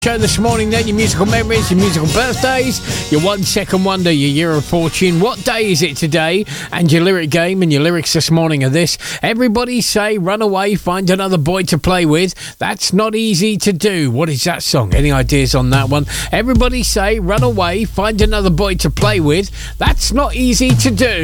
Show this morning then, your musical memories, your musical birthdays, your 1 second wonder, your year of fortune. What day is it today? And your lyric game and your lyrics this morning are this. Everybody say, run away, find another boy to play with. That's not easy to do. What is that song? Any ideas on that one? Everybody say, run away, find another boy to play with. That's not easy to do.